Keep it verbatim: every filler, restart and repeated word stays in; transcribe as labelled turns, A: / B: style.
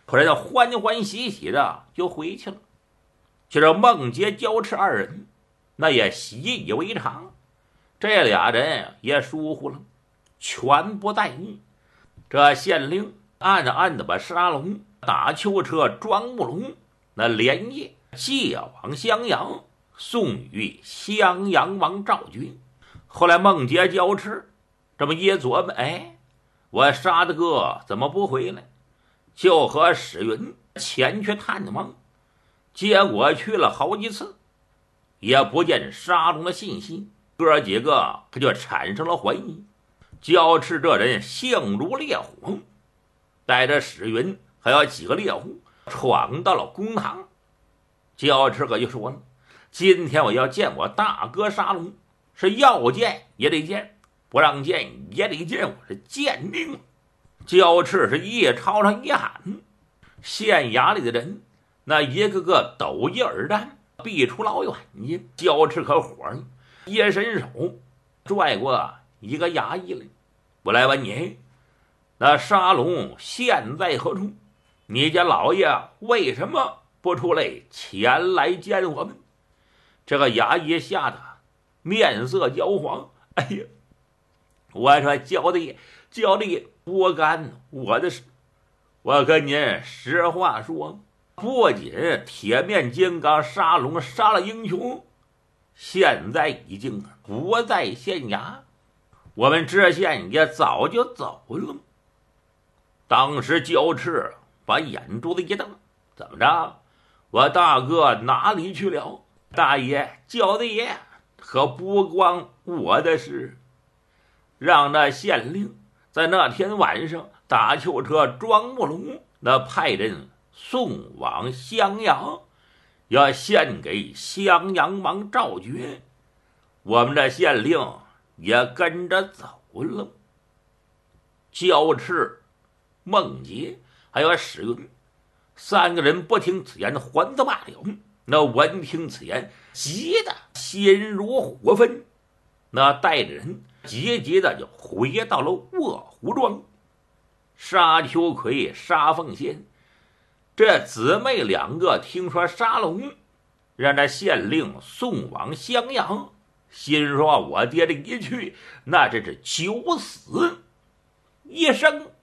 A: 后来欢欢喜喜的就回去了。就这孟杰、焦赤二人，那也习以为常，这俩人也疏忽了，全不在意。这县令暗暗的把沙龙、打囚车、庄木龙那连夜借往襄阳，送与襄阳王赵军。后来孟杰、焦赤这么一琢磨，哎，我沙大哥怎么不回来？就和史云前去探望，结果去了好几次，也不见沙龙的信息，哥几个可就产生了怀疑。焦赤这人性如烈火，带着史云还有几个猎户闯到了公堂。焦赤可就说了，今天我要见我大哥沙龙，是要见也得见，不让见也得见，我是见定了。焦赤是一朝上一喊，县衙里的人那一个个抖衣而战，避出老远去。焦赤可火了，一伸手拽过一个衙役来，我来问你，那沙龙现在何处？你家老爷为什么不出来前来见我们？这个衙役吓得面色焦黄，哎呀，我说焦大爷，焦大爷不干我的事。我跟您实话说，不仅铁面金刚沙龙杀了英雄，现在已经不在县衙，我们知县也早就走了。当时焦赤把眼珠子一瞪，怎么着？我大哥哪里去了？大爷，焦大爷可不光我的事，让那县令在那天晚上打囚车庄木龙，那派人送往襄阳，要献给襄阳王赵觉。我们这县令也跟着走了。焦赤、孟杰还有史云三个人不听此言，还则罢了，那闻听此言，急得心如火焚，那带着人急急的就回到了卧虎庄。沙秋葵、沙凤仙这姊妹两个听说沙龙让这县令送往襄阳，心说我爹这一去，那真是九死一生。